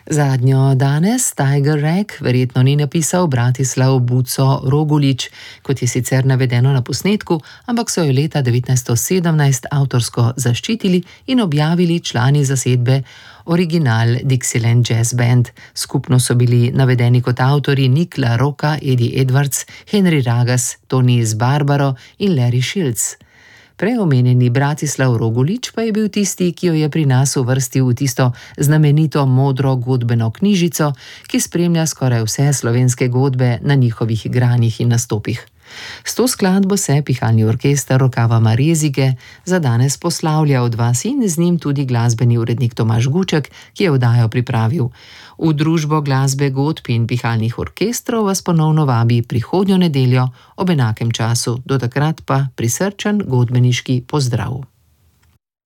Zadnjo danes Tiger Rag verjetno ni napisal Bratislav Buco Rogulič, kot je sicer navedeno na posnetku, ampak so jo leta 1917 avtorsko zaščitili in objavili člani zasedbe Original Dixieland Jazz Band. Skupno so bili navedeni kot avtorji Nick La Rocca, Eddie Edwards, Henry Ragas, Tony Sbarbaro in Larry Shields. Preomenjeni Bratislav Rogulič pa je bil tisti, ki jo je pri nas uvrstil v tisto znamenito modro godbeno knjižico, ki spremlja skoraj vse slovenske godbe na njihovih igranjih in nastopih. S to skladbo se pihalni orkester Rokava Marezige za danes poslavlja od vas in z njim tudi glasbeni urednik Tomaž Guček, ki je oddajo pripravil. V družbo glasbe godb in pihalnih orkestrov vas ponovno vabi prihodnjo nedeljo ob enakem času. Do takrat pa prisrčen godbeniški pozdrav.